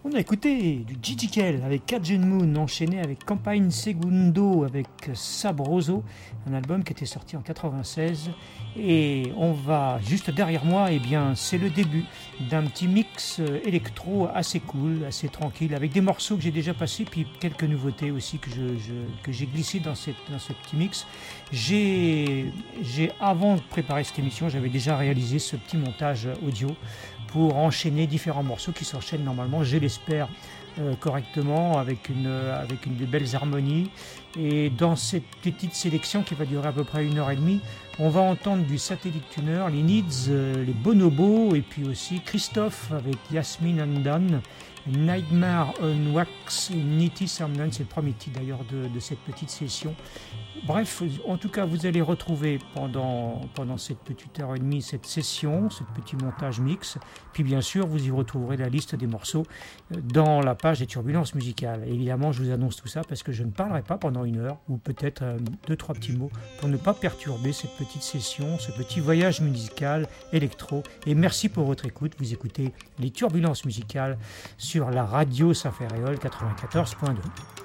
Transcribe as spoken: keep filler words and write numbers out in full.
On a écouté du Gigi Kell avec Cajun Moon, enchaîné avec Campagne Segundo avec Sabroso, un album qui était sorti en quatre-vingt-seize. Et on va juste derrière moi, eh bien, c'est le début d'un petit mix électro assez cool, assez tranquille, avec des morceaux que j'ai déjà passés, puis quelques nouveautés aussi que, je, je, que j'ai glissées dans, cette, dans ce petit mix. J'ai, j'ai, avant de préparer cette émission, j'avais déjà réalisé ce petit montage audio pour enchaîner différents morceaux qui s'enchaînent normalement, je l'espère, euh, correctement, avec une, avec une de belles harmonies. Et dans cette petite sélection qui va durer à peu près une heure et demie, on va entendre du Satellite Tuner, les Needs, euh, les Bonobos, et puis aussi Christophe avec Yasmine Andan, Nightmare on Wax, Nitty Samdan, c'est le premier titre d'ailleurs de, de cette petite session. Bref, en tout cas, vous allez retrouver pendant, pendant cette petite heure et demie cette session, ce petit montage mix. Puis bien sûr, vous y retrouverez la liste des morceaux dans la page des Turbulences musicales. Et évidemment, je vous annonce tout ça parce que je ne parlerai pas pendant une heure, ou peut-être euh, deux, trois petits mots, pour ne pas perturber cette petite session, ce petit voyage musical électro. Et merci pour votre écoute. Vous écoutez les Turbulences musicales sur la radio Saint-Ferréol quatre-vingt-quatorze point deux.